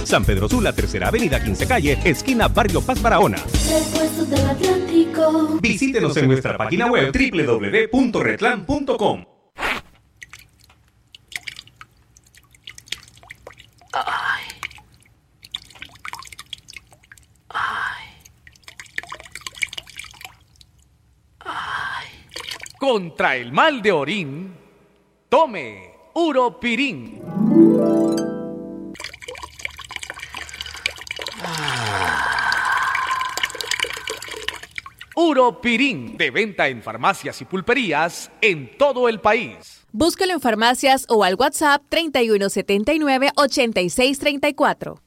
San Pedro Sula, Tercera Avenida, 15 Calle, esquina Barrio Paz Barahona. Repuestos del Atlántico. Visítenos en nuestra página web www.retlan.com. Contra el mal de orín, tome Uropirín. Uropirín, de venta en farmacias y pulperías en todo el país. Búscalo en farmacias o al WhatsApp 3179-8634.